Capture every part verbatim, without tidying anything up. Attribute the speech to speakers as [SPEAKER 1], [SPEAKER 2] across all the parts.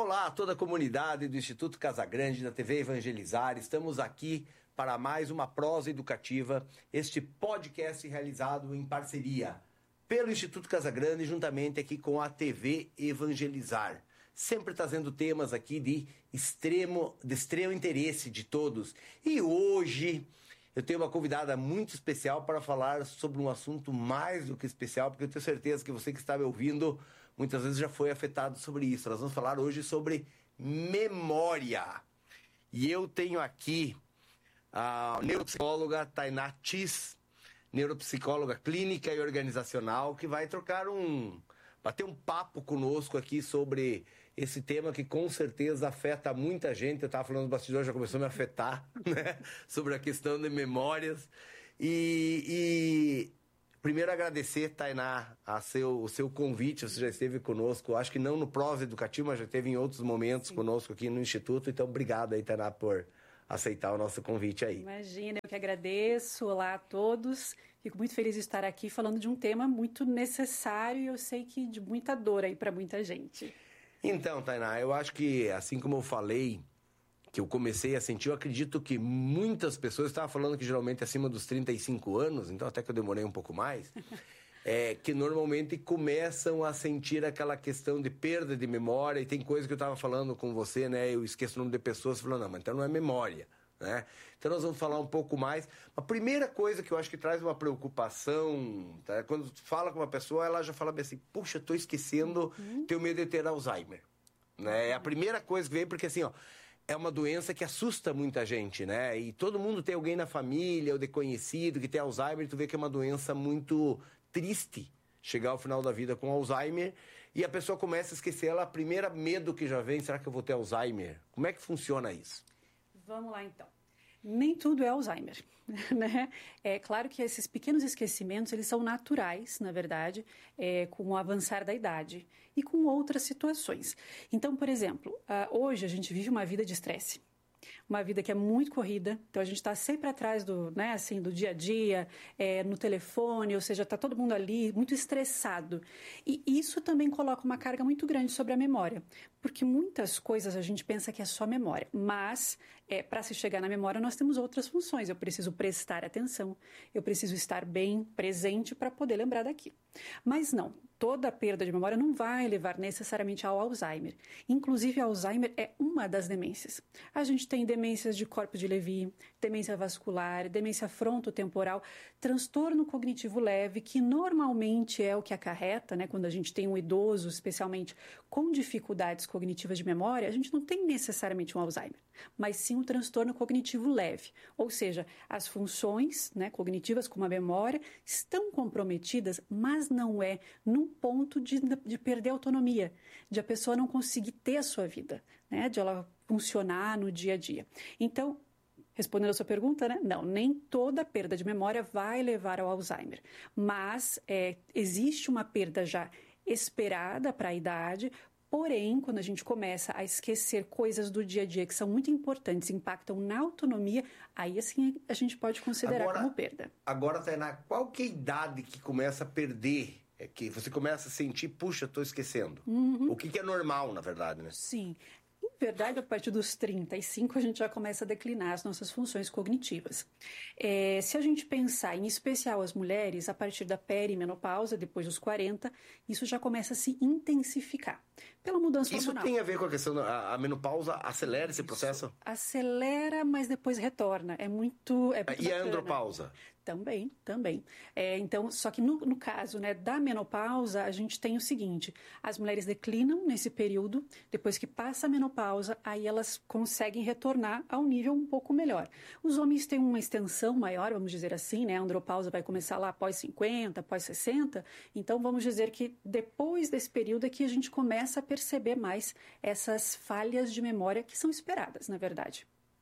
[SPEAKER 1] Olá a toda a comunidade do Instituto Casagrande, da T V Evangelizar. Estamos aqui para mais uma prosa educativa, este podcast realizado em parceria pelo Instituto Casagrande, juntamente aqui com a T V Evangelizar. Sempre trazendo temas aqui de extremo, de extremo interesse de todos. E hoje eu tenho uma convidada muito especial para falar sobre um assunto mais do que especial, porque eu tenho certeza que você que está me ouvindo muitas vezes já foi afetado sobre isso. Nós vamos falar hoje sobre memória. E eu tenho aqui a neuropsicóloga Tainá Tis, neuropsicóloga clínica e organizacional, que vai trocar um... bater um papo conosco aqui sobre esse tema que com certeza afeta muita gente. Eu estava falando no bastidor, já começou a me afetar, né? Sobre a questão de memórias. E, e primeiro agradecer, Tainá, a seu, o seu convite. Você já esteve conosco, acho que não no Prosa Educativa, mas já esteve em outros momentos Sim. conosco aqui no Instituto. Então, obrigado aí, Tainá, por aceitar o nosso convite aí.
[SPEAKER 2] Imagina, eu que agradeço. Olá a todos. Fico muito feliz de estar aqui falando de um tema muito necessário e eu sei que de muita dor aí para muita gente.
[SPEAKER 1] Então, Tainá, eu acho que, assim como eu falei, que eu comecei a sentir, eu acredito que muitas pessoas, estava falando que geralmente acima dos trinta e cinco anos, então até que eu demorei um pouco mais, é, que normalmente começam a sentir aquela questão de perda de memória, e tem coisa que eu estava falando com você, né, eu esqueço o nome de pessoas, falando, não, mas então não é memória. Né? Então nós vamos falar um pouco mais. A primeira coisa que eu acho que traz uma preocupação, tá? Quando tu fala com uma pessoa, ela já fala bem assim, puxa, tô esquecendo, uhum. tenho medo de ter Alzheimer, né? É a primeira coisa que vem, porque assim, ó, é uma doença que assusta muita gente, né? E todo mundo tem alguém na família ou de conhecido que tem Alzheimer, e tu vê que é uma doença muito triste chegar ao final da vida com Alzheimer, e a pessoa começa a esquecer. Ela, a primeira medo que já vem, será que eu vou ter Alzheimer? Como é que funciona isso?
[SPEAKER 2] Vamos lá, então. Nem tudo é Alzheimer, né? É claro que esses pequenos esquecimentos, eles são naturais, na verdade, é, com o avançar da idade e com outras situações. Então, por exemplo, uh, hoje a gente vive uma vida de estresse. Uma vida que é muito corrida, então a gente está sempre atrás do, né, assim, do dia a dia, é, no telefone, ou seja, está todo mundo ali muito estressado. E isso também coloca uma carga muito grande sobre a memória, porque muitas coisas a gente pensa que é só memória, mas é, para se chegar na memória nós temos outras funções. Eu preciso prestar atenção, eu preciso estar bem presente para poder lembrar daquilo. Mas não, toda a perda de memória não vai levar necessariamente ao Alzheimer. Inclusive, Alzheimer é uma das demências. A gente tem demências de corpo de Levy, demência vascular, demência frontotemporal, transtorno cognitivo leve, que normalmente é o que acarreta, né, quando a gente tem um idoso, especialmente com dificuldades cognitivas de memória, a gente não tem necessariamente um Alzheimer, mas sim um transtorno cognitivo leve. Ou seja, as funções, né, cognitivas, como a memória, estão comprometidas, mas não é num ponto de, de perder a autonomia, de a pessoa não conseguir ter a sua vida, né, de ela funcionar no dia a dia. Então, respondendo a sua pergunta, né, não, nem toda perda de memória vai levar ao Alzheimer, mas é, existe uma perda já esperada para a idade. Porém, quando a gente começa a esquecer coisas do dia a dia que são muito importantes, impactam na autonomia, aí assim a gente pode considerar agora, como perda.
[SPEAKER 1] Agora, Tainá, qual que é a idade que começa a perder? É que você começa a sentir, puxa, estou esquecendo. Uhum. O que, que é normal, na verdade, né?
[SPEAKER 2] Sim. Na verdade, a partir dos trinta e cinco, a gente já começa a declinar as nossas funções cognitivas. É, se a gente pensar, em especial as mulheres, a partir da perimenopausa, depois dos quarenta, isso já começa a se intensificar pela mudança
[SPEAKER 1] isso
[SPEAKER 2] hormonal.
[SPEAKER 1] Isso tem a ver com a questão da a menopausa acelera esse processo?
[SPEAKER 2] Isso acelera, mas depois retorna. É muito, é muito
[SPEAKER 1] E bacana. A andropausa?
[SPEAKER 2] Também, também. É, então, só que no, no caso, né, da menopausa, a gente tem o seguinte, as mulheres declinam nesse período, depois que passa a menopausa, aí elas conseguem retornar a um nível um pouco melhor. Os homens têm uma extensão maior, vamos dizer assim, né, a andropausa vai começar lá após cinquenta, após sessenta, então vamos dizer que depois desse período é que a gente começa a perceber mais essas falhas de memória que são esperadas, na verdade.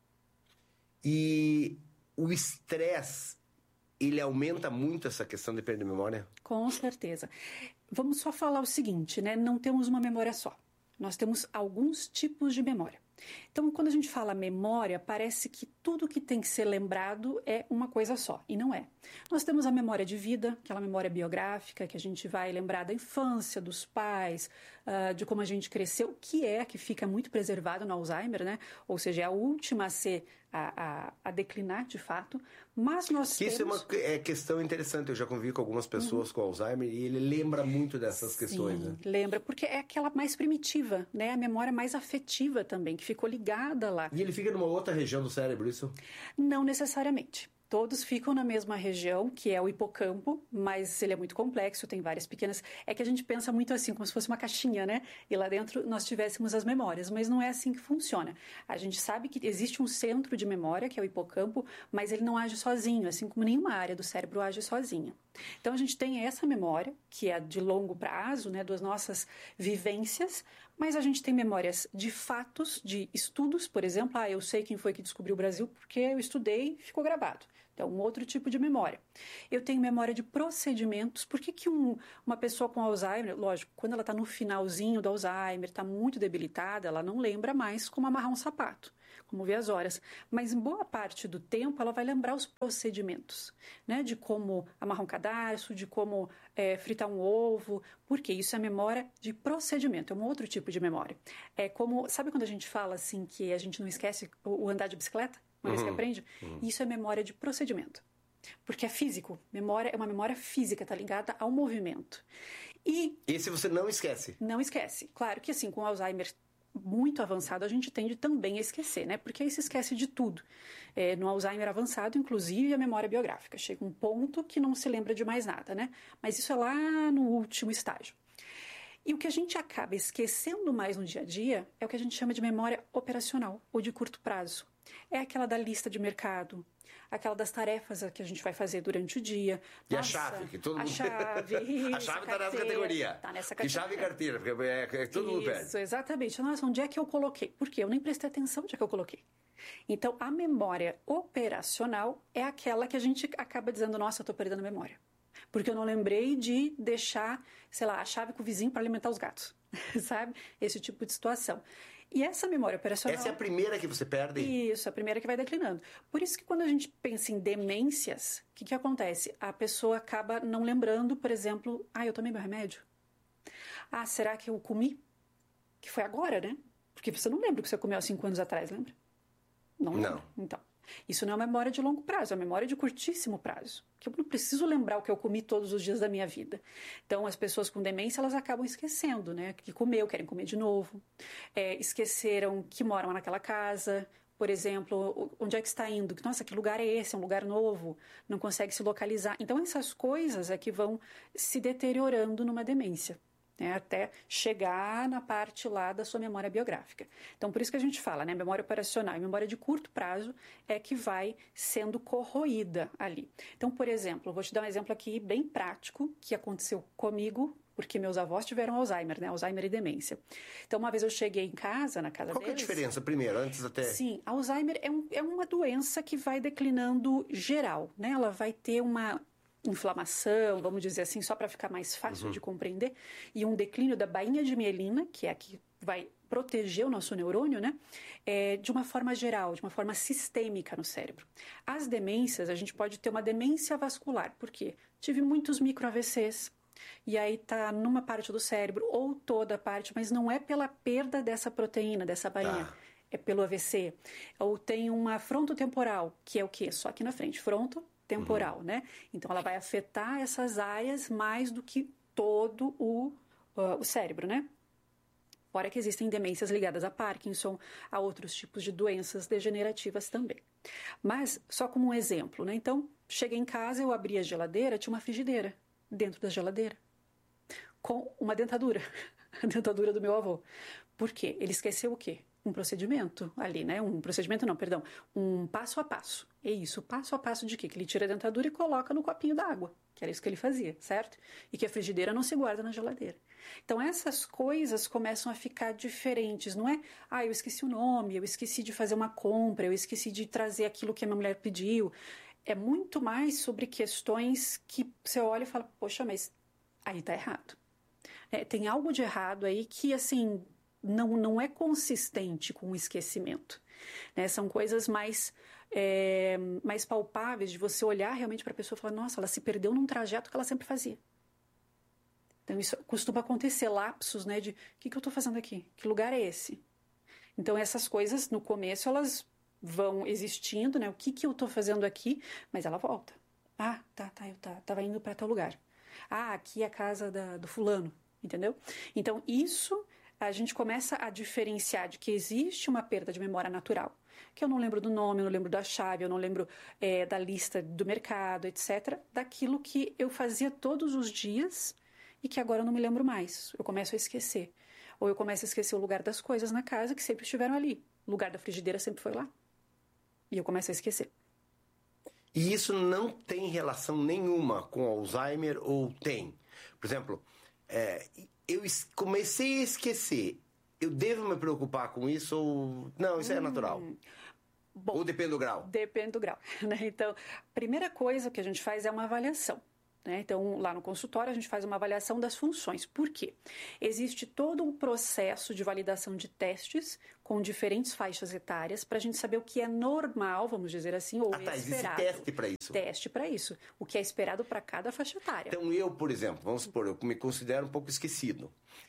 [SPEAKER 1] E o estresse, ele aumenta muito essa questão de perda de memória?
[SPEAKER 2] Com certeza. Vamos só falar o seguinte, né? Não temos uma memória só. Nós temos alguns tipos de memória. Então, quando a gente fala memória, parece que tudo que tem que ser lembrado é uma coisa só, e não é. Nós temos a memória de vida, aquela memória biográfica, que a gente vai lembrar da infância, dos pais, uh, de como a gente cresceu, que é que fica muito preservado no Alzheimer, né? Ou seja, é a última a ser a, a, a declinar de fato, mas nós
[SPEAKER 1] que
[SPEAKER 2] temos...
[SPEAKER 1] Isso é uma é, questão interessante, eu já convivi com algumas pessoas uhum. com Alzheimer e ele lembra muito dessas
[SPEAKER 2] Sim,
[SPEAKER 1] questões, né?
[SPEAKER 2] Lembra, porque é aquela mais primitiva, né? A memória mais afetiva também, que ficou ligada lá.
[SPEAKER 1] E ele fica numa outra região do cérebro, isso?
[SPEAKER 2] Não necessariamente. Todos ficam na mesma região, que é o hipocampo, mas ele é muito complexo, tem várias pequenas... É que a gente pensa muito assim, como se fosse uma caixinha, né? E lá dentro nós tivéssemos as memórias, mas não é assim que funciona. A gente sabe que existe um centro de memória, que é o hipocampo, mas ele não age sozinho, assim como nenhuma área do cérebro age sozinha. Então a gente tem essa memória, que é de longo prazo, né, das nossas vivências, mas a gente tem memórias de fatos, de estudos, por exemplo, ah, eu sei quem foi que descobriu o Brasil porque eu estudei e ficou gravado. Então, um outro tipo de memória. Eu tenho memória de procedimentos. Por que, que um, uma pessoa com Alzheimer, lógico, quando ela está no finalzinho do Alzheimer, está muito debilitada, ela não lembra mais como amarrar um sapato, como ver as horas. Mas, em boa parte do tempo, ela vai lembrar os procedimentos, né? De como amarrar um cadarço, de como é, fritar um ovo, porque isso é memória de procedimento, é um outro tipo de memória. É como, sabe quando a gente fala assim que a gente não esquece o, o andar de bicicleta? Uma vez que aprende, uhum. Isso é memória de procedimento. Porque é físico. Memória é uma memória física, está ligada ao movimento. E
[SPEAKER 1] esse você não esquece?
[SPEAKER 2] Não esquece. Claro que assim, com Alzheimer muito avançado, a gente tende também a esquecer, né? Porque aí se esquece de tudo. É, no Alzheimer avançado, inclusive, a memória biográfica. Chega um ponto que não se lembra de mais nada, né? Mas isso é lá no último estágio. E o que a gente acaba esquecendo mais no dia a dia é o que a gente chama de memória operacional, ou de curto prazo. É aquela da lista de mercado, aquela das tarefas que a gente vai fazer durante o dia.
[SPEAKER 1] E
[SPEAKER 2] Nossa,
[SPEAKER 1] a chave, que todo
[SPEAKER 2] a
[SPEAKER 1] mundo...
[SPEAKER 2] chave, isso,
[SPEAKER 1] a chave está nessa categoria.
[SPEAKER 2] Tá nessa
[SPEAKER 1] categoria. E chave e carteira, porque é, é, todo mundo perde.
[SPEAKER 2] Isso, exatamente. Nossa, onde é que eu coloquei? Por quê? Eu nem prestei atenção onde é que eu coloquei. Então, a memória operacional é aquela que a gente acaba dizendo, nossa, eu estou perdendo a memória. Porque eu não lembrei de deixar, sei lá, a chave com o vizinho para alimentar os gatos, sabe? Esse tipo de situação. E essa memória operacional...
[SPEAKER 1] Essa é a primeira que você perde?
[SPEAKER 2] Isso, a primeira que vai declinando. Por isso que quando a gente pensa em demências, o que, que acontece? A pessoa acaba não lembrando, por exemplo, ah, eu tomei meu remédio? Ah, será que eu comi? Que foi agora, né? Porque você não lembra o que você comeu há cinco anos atrás, lembra? Não lembra.
[SPEAKER 1] Não.
[SPEAKER 2] Então, isso não é uma memória de longo prazo, é uma memória de curtíssimo prazo. Que eu não preciso lembrar o que eu comi todos os dias da minha vida. Então, as pessoas com demência, elas acabam esquecendo, né? Que comeu, querem comer de novo. É, esqueceram que moram naquela casa. Por exemplo, onde é que está indo? Nossa, que lugar é esse? É um lugar novo. Não consegue se localizar. Então, essas coisas é que vão se deteriorando numa demência. Né, até chegar na parte lá da sua memória biográfica. Então, por isso que a gente fala, né, memória operacional e memória de curto prazo é que vai sendo corroída ali. Então, por exemplo, vou te dar um exemplo aqui bem prático que aconteceu comigo, porque meus avós tiveram Alzheimer, né, Alzheimer e demência. Então, uma vez eu cheguei em casa, na casa
[SPEAKER 1] Qual
[SPEAKER 2] deles...
[SPEAKER 1] Qual é a diferença, primeiro, antes até...
[SPEAKER 2] Sim, Alzheimer é, um, é uma doença que vai declinando geral, né, ela vai ter uma... inflamação, vamos dizer assim, só para ficar mais fácil uhum. de compreender, e um declínio da bainha de mielina, que é a que vai proteger o nosso neurônio, né? É, de uma forma geral, de uma forma sistêmica no cérebro. As demências, a gente pode ter uma demência vascular, por quê? Tive muitos micro A V Cs, e aí tá numa parte do cérebro, ou toda a parte, mas não é pela perda dessa proteína, dessa bainha. Ah. É pelo A V C. Ou tem uma frontotemporal, que é o quê? Só aqui na frente, fronto temporal, uhum. né? Então, ela vai afetar essas áreas mais do que todo o, uh, o cérebro, né? Fora que existem demências ligadas a Parkinson, a outros tipos de doenças degenerativas também. Mas, só como um exemplo, né? Então, cheguei em casa, eu abri a geladeira, tinha uma frigideira dentro da geladeira, com uma dentadura, a dentadura do meu avô. Por quê? Ele esqueceu o quê? Um procedimento ali, né? Um procedimento não, perdão. Um passo a passo. É isso, passo a passo de quê? Que ele tira a dentadura e coloca no copinho d'água, que era isso que ele fazia, certo? E que a frigideira não se guarda na geladeira. Então, essas coisas começam a ficar diferentes. Não é, ah, eu esqueci o nome, eu esqueci de fazer uma compra, eu esqueci de trazer aquilo que a minha mulher pediu. É muito mais sobre questões que você olha e fala, poxa, mas aí tá errado. É, tem algo de errado aí que, assim... Não, não é consistente com o esquecimento. Né? São coisas mais, é, mais palpáveis de você olhar realmente para a pessoa e falar, nossa, ela se perdeu num trajeto que ela sempre fazia. Então, isso costuma acontecer, lapsos, né? De, o que, que eu estou fazendo aqui? Que lugar é esse? Então, essas coisas, no começo, elas vão existindo, né? O que, que eu estou fazendo aqui? Mas ela volta. Ah, tá, tá, eu tá, tava indo para tal lugar. Ah, aqui é a casa da, do fulano, entendeu? Então, isso a gente começa a diferenciar de que existe uma perda de memória natural, que eu não lembro do nome, eu não lembro da chave, eu não lembro é, da lista do mercado, etcétera, daquilo que eu fazia todos os dias e que agora eu não me lembro mais. Eu começo a esquecer. Ou eu começo a esquecer o lugar das coisas na casa que sempre estiveram ali. O lugar da frigideira sempre foi lá. E eu começo a esquecer.
[SPEAKER 1] E isso não tem relação nenhuma com Alzheimer ou tem? Por exemplo, é, eu comecei a esquecer. Eu devo me preocupar com isso ou... Não, isso hum, é natural. Bom, ou depende do grau?
[SPEAKER 2] Depende do grau. Né? Então, a primeira coisa que a gente faz é uma avaliação. Né? Então, lá no consultório, a gente faz uma avaliação das funções. Por quê? Existe todo um processo de validação de testes com diferentes faixas etárias para a gente saber o que é normal, vamos dizer assim, ou
[SPEAKER 1] ah, tá,
[SPEAKER 2] esperado.
[SPEAKER 1] Existe teste para isso?
[SPEAKER 2] Teste para isso. O que é esperado para cada faixa etária.
[SPEAKER 1] Então, eu, por exemplo, vamos supor, eu me considero um pouco esquecido.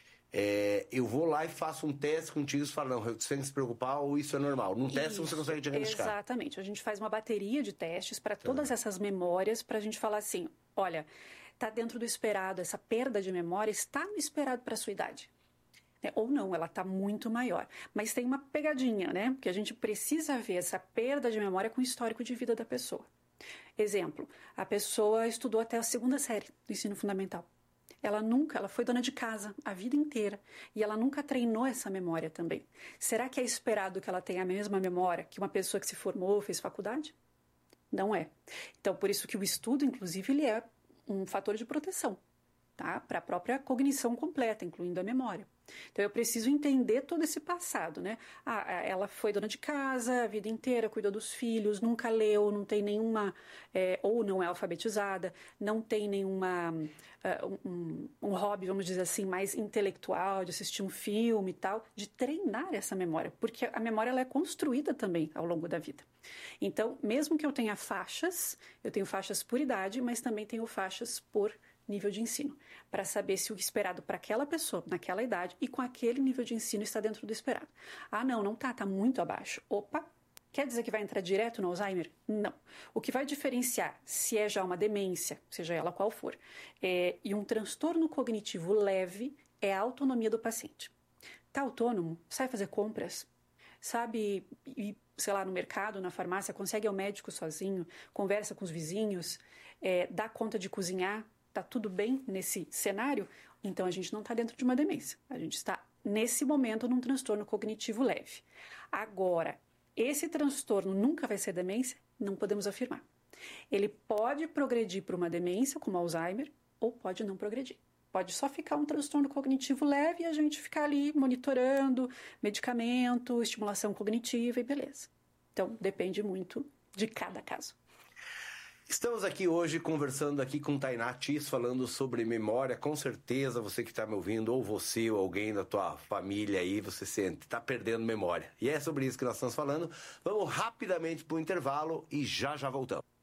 [SPEAKER 1] É, eu vou lá e faço um teste contigo e falo, não, você tem que se preocupar ou isso é normal. Num teste isso, você consegue diagnosticar.
[SPEAKER 2] Exatamente. A gente faz uma bateria de testes para todas ah. essas memórias para a gente falar assim, olha, está dentro do esperado, essa perda de memória está no esperado para a sua idade. É, ou não, ela está muito maior. Mas tem uma pegadinha, né? Porque a gente precisa ver essa perda de memória com o histórico de vida da pessoa. Exemplo, a pessoa estudou até a segunda série do ensino fundamental. Ela nunca, ela foi dona de casa a vida inteira e ela nunca treinou essa memória também. Será que é esperado que ela tenha a mesma memória que uma pessoa que se formou, fez faculdade? Não é. Então, por isso que o estudo, inclusive, ele é um fator de proteção, tá? Para a própria cognição completa, incluindo a memória. Então, eu preciso entender todo esse passado, né? Ah, ela foi dona de casa a vida inteira, cuidou dos filhos, nunca leu, não tem nenhuma... É, ou não é alfabetizada, não tem nenhuma... Uh, um, um hobby, vamos dizer assim, mais intelectual, de assistir um filme e tal, de treinar essa memória, porque a memória ela é construída também ao longo da vida. Então, mesmo que eu tenha faixas, eu tenho faixas por idade, mas também tenho faixas por nível de ensino, para saber se o esperado para aquela pessoa, naquela idade, e com aquele nível de ensino está dentro do esperado. Ah, não, não tá, tá muito abaixo. Opa, quer dizer que vai entrar direto no Alzheimer? Não. O que vai diferenciar se é já uma demência, seja ela qual for, é, e um transtorno cognitivo leve é a autonomia do paciente. Tá autônomo? Sai fazer compras? Sabe ir, sei lá, no mercado, na farmácia, consegue ir ao médico sozinho, conversa com os vizinhos, é, dá conta de cozinhar, tá tudo bem nesse cenário? Então a gente não está dentro de uma demência. A gente está, nesse momento, num transtorno cognitivo leve. Agora, esse transtorno nunca vai ser demência? Não podemos afirmar. Ele pode progredir para uma demência, como Alzheimer, ou pode não progredir. Pode só ficar um transtorno cognitivo leve e a gente ficar ali monitorando, medicamento, estimulação cognitiva e beleza. Então, depende muito de cada caso.
[SPEAKER 1] Estamos aqui hoje conversando aqui com Tainá Tis, falando sobre memória. Com certeza você que está me ouvindo, ou você ou alguém da tua família aí, você sente, está perdendo memória. E é sobre isso que nós estamos falando. Vamos rapidamente para o intervalo e já já voltamos.